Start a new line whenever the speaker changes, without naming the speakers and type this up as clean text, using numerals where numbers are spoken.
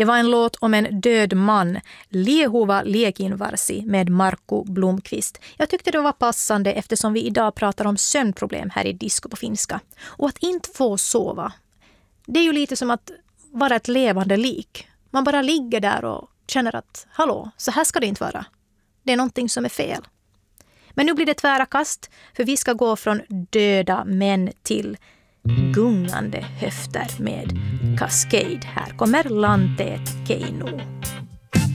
Det var en låt om en död man, Liehuva Liekinvarsi med Markku Blomqvist. Jag tyckte det var passande eftersom vi idag pratar om sömnproblem här i Disco på finska. Och att inte få sova, det är ju lite som att vara ett levande lik. Man bara ligger där och känner att hallå, så här ska det inte vara. Det är någonting som är fel. Men nu blir det tvära kast, för vi ska gå från döda män till gungande höfter med Cascade. Här kommer Lanteet Keinu.